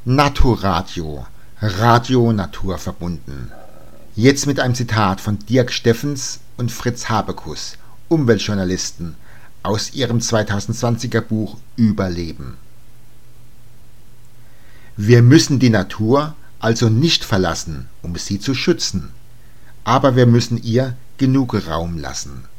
Naturadio, Radio naturverbunden. Jetzt mit einem Zitat von Dirk Steffens und Fritz Habekus, Umweltjournalisten, aus ihrem 2020er Buch Überleben. Wir müssen die Natur also nicht verlassen, um sie zu schützen, aber wir müssen ihr genug Raum lassen.